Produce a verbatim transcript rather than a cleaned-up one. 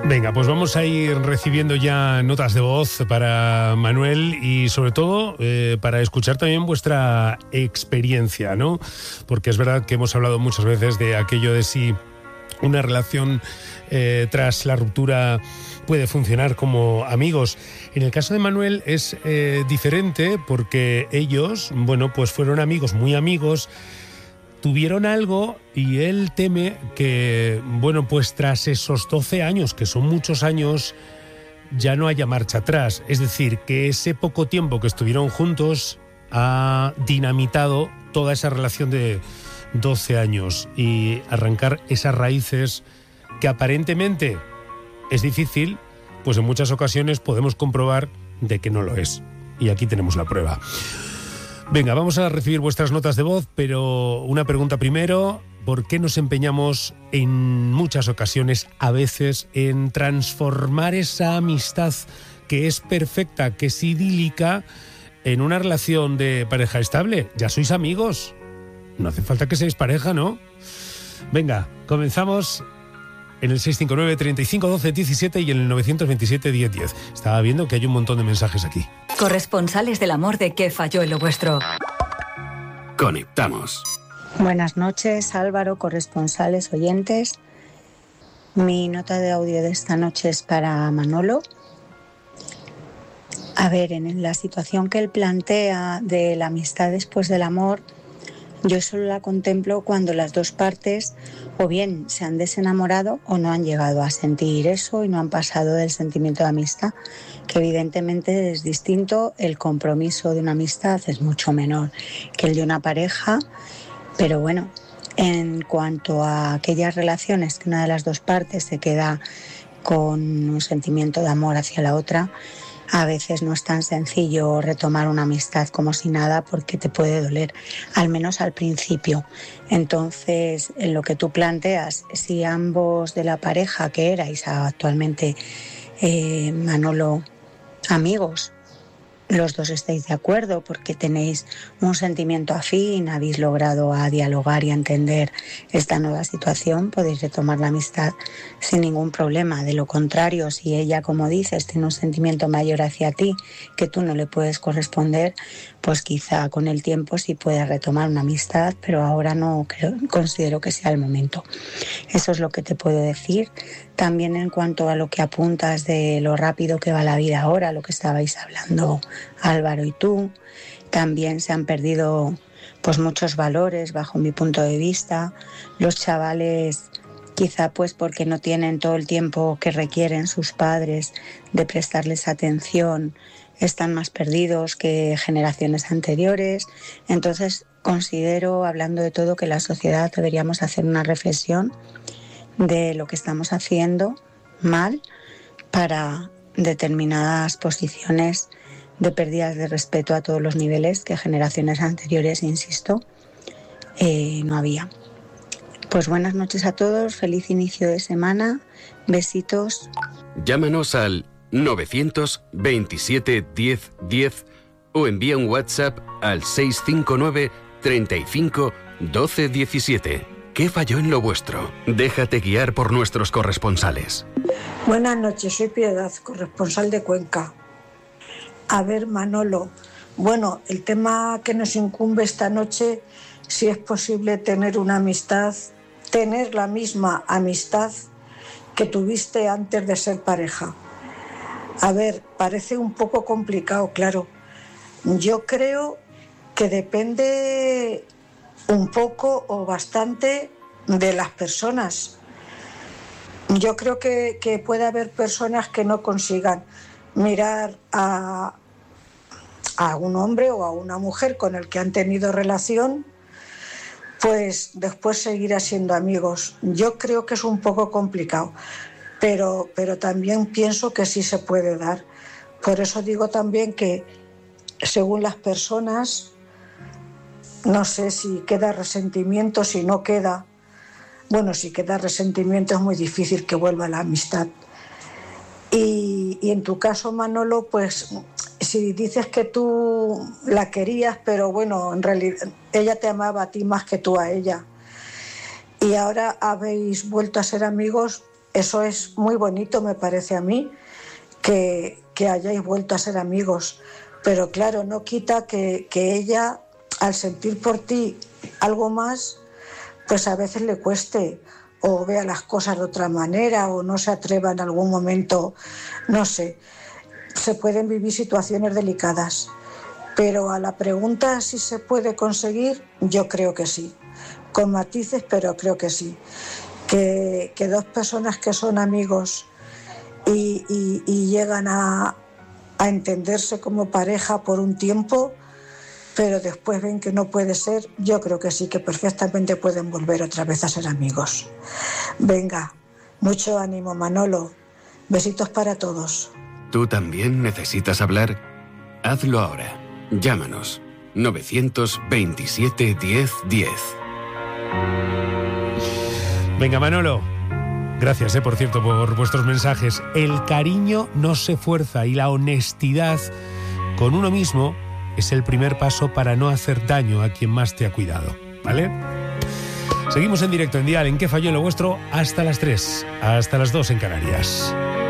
Venga, pues vamos a ir recibiendo ya notas de voz para Manuel y sobre todo eh, para escuchar también vuestra experiencia, ¿no? Porque es verdad que hemos hablado muchas veces de aquello de si una relación eh, tras la ruptura puede funcionar como amigos. En el caso de Manuel es eh, diferente porque ellos, bueno, pues fueron amigos, muy amigos, tuvieron algo y él teme que, bueno, pues tras esos doce años, que son muchos años, ya no haya marcha atrás. Es decir, que ese poco tiempo que estuvieron juntos ha dinamitado toda esa relación de doce años y arrancar esas raíces que aparentemente es difícil, pues en muchas ocasiones podemos comprobar de que no lo es. Y aquí tenemos la prueba. Venga, vamos a recibir vuestras notas de voz, pero una pregunta primero. ¿Por qué nos empeñamos en muchas ocasiones, a veces, en transformar esa amistad que es perfecta, que es idílica, en una relación de pareja estable? Ya sois amigos. No hace falta que seáis pareja, ¿no? Venga, comenzamos en el seis cinco nueve, treinta y cinco, doce, diecisiete y en el novecientos veintisiete, diez, diez. Estaba viendo que hay un montón de mensajes aquí. Corresponsales del amor de ¿Qué falló en lo vuestro? Conectamos. Buenas noches, Álvaro, corresponsales, oyentes. Mi nota de audio de esta noche es para Manolo. A ver, en la situación que él plantea de la amistad después del amor, yo solo la contemplo cuando las dos partes o bien se han desenamorado o no han llegado a sentir eso y no han pasado del sentimiento de amistad, que evidentemente es distinto. El compromiso de una amistad es mucho menor que el de una pareja, pero bueno, en cuanto a aquellas relaciones que una de las dos partes se queda con un sentimiento de amor hacia la otra, a veces no es tan sencillo retomar una amistad como si nada, porque te puede doler, al menos al principio. Entonces, en lo que tú planteas, si ambos de la pareja que erais actualmente, eh, Manolo, amigos, los dos estáis de acuerdo porque tenéis un sentimiento afín, habéis logrado a dialogar y a entender esta nueva situación, podéis retomar la amistad sin ningún problema. De lo contrario, si ella, como dices, tiene un sentimiento mayor hacia ti que tú no le puedes corresponder, pues quizá con el tiempo sí puedas retomar una amistad, pero ahora no creo, considero que sea el momento. Eso es lo que te puedo decir. También en cuanto a lo que apuntas de lo rápido que va la vida ahora, lo que estabais hablando Álvaro y tú, también se han perdido pues muchos valores bajo mi punto de vista. Los chavales, quizá pues porque no tienen todo el tiempo que requieren sus padres de prestarles atención, están más perdidos que generaciones anteriores. Entonces considero, hablando de todo, que la sociedad deberíamos hacer una reflexión de lo que estamos haciendo mal para determinadas posiciones de pérdidas de respeto a todos los niveles que generaciones anteriores, insisto, eh, no había. Pues buenas noches a todos, feliz inicio de semana, besitos. Llámanos al novecientos veintisiete, diez, diez o envía un WhatsApp al seis cinco nueve, treinta y cinco, doce, diecisiete. ¿Qué falló en lo vuestro? Déjate guiar por nuestros corresponsales. Buenas noches, soy Piedad, corresponsal de Cuenca. A ver, Manolo, bueno, el tema que nos incumbe esta noche, si es posible tener una amistad, tener la misma amistad que tuviste antes de ser pareja. A ver, parece un poco complicado, claro. Yo creo que depende un poco o bastante de las personas. Yo creo que, que puede haber personas que no consigan mirar a, a un hombre o a una mujer con el que han tenido relación, pues después seguirá siendo amigos. Yo creo que es un poco complicado, pero, pero también pienso que sí se puede dar. Por eso digo también que según las personas, no sé si queda resentimiento, si no queda. Bueno, si queda resentimiento es muy difícil que vuelva la amistad. Y, y en tu caso, Manolo, pues si dices que tú la querías, pero bueno, en realidad ella te amaba a ti más que tú a ella, y ahora habéis vuelto a ser amigos, eso es muy bonito, me parece a mí, que, que hayáis vuelto a ser amigos. Pero claro, no quita que, que ella, al sentir por ti algo más, pues a veces le cueste, o vea las cosas de otra manera, o no se atreva en algún momento, no sé. Se pueden vivir situaciones delicadas, pero a la pregunta si se puede conseguir, yo creo que sí, con matices, pero creo que sí. Que, que dos personas que son amigos y, y, y llegan a, a entenderse como pareja por un tiempo, pero después ven que no puede ser, yo creo que sí, que perfectamente pueden volver otra vez a ser amigos. Venga, mucho ánimo, Manolo. Besitos para todos. ¿Tú también necesitas hablar? Hazlo ahora. Llámanos. novecientos veintisiete diez diez. Venga, Manolo. Gracias, eh, por cierto, por vuestros mensajes. El cariño no se fuerza y la honestidad con uno mismo es el primer paso para no hacer daño a quien más te ha cuidado, ¿vale? Seguimos en directo en Dial, en ¿Qué falló en lo vuestro? Hasta las tres, hasta las dos en Canarias.